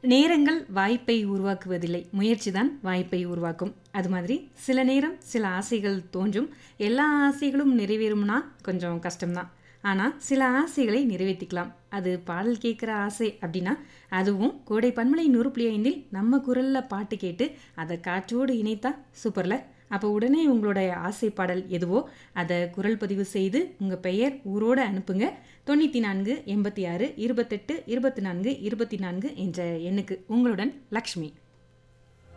நேரங்கள் வாய்ப்பை உருவாக்குவதில்லை, முயற்சிதான் வாய்ப்பை உருவாக்கும். அது மாதிரி சில நேரம் சில ஆசைகள் தோன்றும். எல்லா ஆசைகளும் நிறைவேறும்னா கொஞ்சம் கஷ்டம்தான். ஆனால் சில ஆசைகளை நிறைவேற்றிக்கலாம். அது பாடல் கேட்குற ஆசை அப்படின்னா அதுவும் கோடை பன்மலை 100.5 நம்ம குரலில் பாட்டு கேட்டு அதை காற்றோடு இணைத்தா சூப்பரில். அப்போ உடனே உங்களுடைய ஆசை பாடல் எதுவோ அதை குரல் பதிவு செய்து உங்கள் பெயர் ஊரோடு அனுப்புங்க. 94 86 28 24 24 என்ற எண்ணுக்கு. உங்களுடன் லக்ஷ்மி.